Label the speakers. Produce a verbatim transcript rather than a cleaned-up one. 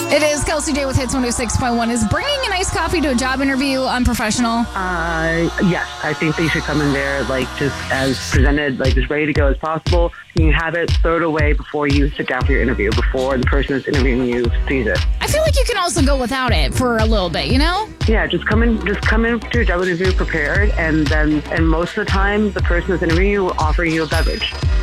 Speaker 1: It is Kelsey J with Hits one oh six point one. Is bringing an iced coffee to a job interview unprofessional?
Speaker 2: Uh, yes, I think they should come in there like just as presented, like as ready to go as possible. You can have it, throw it away before you sit down for your interview, before the person that's interviewing you sees it.
Speaker 1: I feel like you can also go without it for a little bit, you know?
Speaker 2: Yeah, just come in, just come in to your job interview prepared, and then, and most of the time, the person that's interviewing you will offer you a beverage.